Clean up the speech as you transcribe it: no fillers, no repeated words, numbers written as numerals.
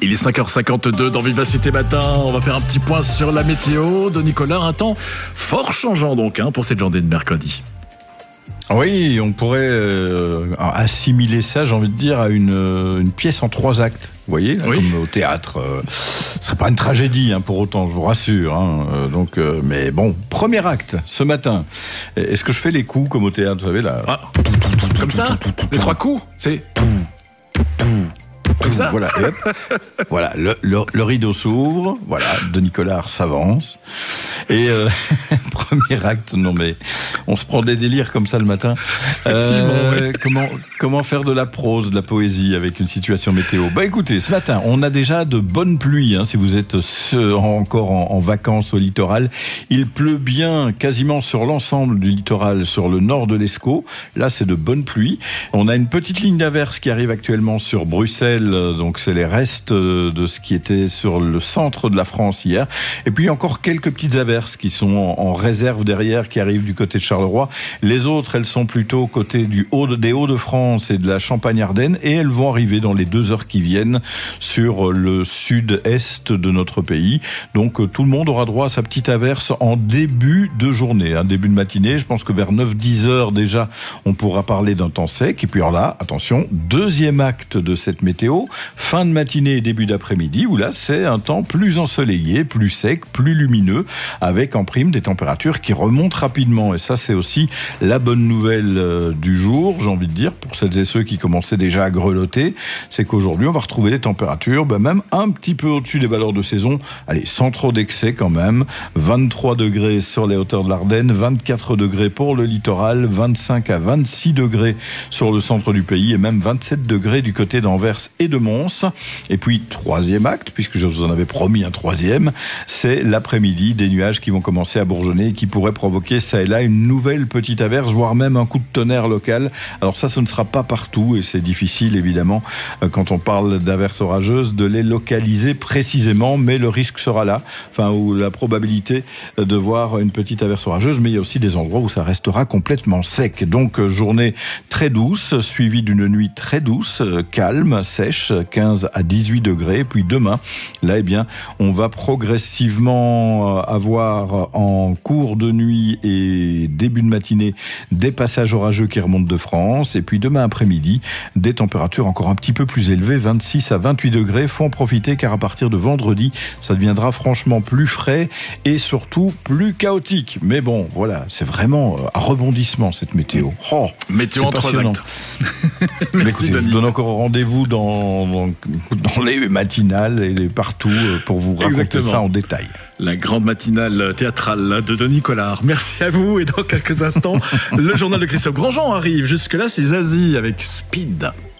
Il est 5h52 dans Vivacité Matin. On va faire un petit point sur la météo de Nicolas. Un temps fort changeant donc pour cette journée de mercredi. Oui, on pourrait assimiler ça, j'ai envie de dire, à une pièce en 3 actes. Vous voyez, là, oui. Comme au théâtre. Ce serait pas une tragédie, pour autant, je vous rassure. Mais bon, premier acte, ce matin. Est-ce que je fais les coups comme au théâtre, vous savez, là Comme ça. Les 3 coups, c'est... Comme ça. Voilà, et hop, voilà, le rideau s'ouvre, voilà, Denis Collard s'avance, et premier acte, non mais, on se prend des délires comme ça le matin. Comment faire de la prose, de la poésie avec une situation météo ? Écoutez, ce matin, on a déjà de bonnes pluies, si vous êtes encore en vacances au littoral. Il pleut bien quasiment sur l'ensemble du littoral, sur le nord de l'Escaut. Là, c'est de bonnes pluies. On a une petite ligne d'averse qui arrive actuellement sur Bruxelles. Donc c'est les restes de ce qui était sur le centre de la France hier. Et puis encore quelques petites averses qui sont en réserve derrière, qui arrivent du côté de Charleroi. Les autres, elles sont plutôt côté des Hauts-de-France et de la Champagne-Ardenne, et elles vont arriver dans les 2 heures qui viennent sur le sud-est de notre pays. Donc tout le monde aura droit à sa petite averse en début de journée, début de matinée. Je pense que vers 9-10 heures déjà, on pourra parler d'un temps sec. Et puis alors là, attention, deuxième acte de cette météo, fin de matinée et début d'après-midi, où là c'est un temps plus ensoleillé, plus sec, plus lumineux, avec en prime des températures qui remontent rapidement. Et ça, c'est aussi la bonne nouvelle du jour, j'ai envie de dire, pour celles et ceux qui commençaient déjà à grelotter, c'est qu'aujourd'hui on va retrouver des températures même un petit peu au-dessus des valeurs de saison, allez, sans trop d'excès quand même. 23 degrés sur les hauteurs de l'Ardenne, 24 degrés pour le littoral, 25 à 26 degrés sur le centre du pays, et même 27 degrés du côté d'Anvers et de Mons. Et puis, troisième acte, puisque je vous en avais promis un troisième, c'est l'après-midi, des nuages qui vont commencer à bourgeonner et qui pourraient provoquer ça et là une nouvelle petite averse, voire même un coup de tonnerre local. Alors ça, ce ne sera pas partout, et c'est difficile évidemment, quand on parle d'averses orageuses, de les localiser précisément, mais le risque sera là, ou la probabilité de voir une petite averse orageuse, mais il y a aussi des endroits où ça restera complètement sec. Donc journée très douce, suivie d'une nuit très douce, calme, sèche, 15 à 18 degrés. Puis demain, là, on va progressivement avoir en cours de nuit et début de matinée des passages orageux qui remontent de France. Et puis demain après-midi, des températures encore un petit peu plus élevées, 26 à 28 degrés. Faut en profiter car à partir de vendredi, ça deviendra franchement plus frais et surtout plus chaotique. Mais bon, voilà, c'est vraiment un rebondissement cette météo. Météo en 3 actes. Merci, écoutez, je vous donne encore rendez-vous dans les matinales et partout pour vous raconter ça en détail. La grande matinale théâtrale de Denis Collard. Merci à vous, et dans quelques instants, le journal de Christophe Grandjean arrive. Jusque-là, c'est Zazie avec Speed.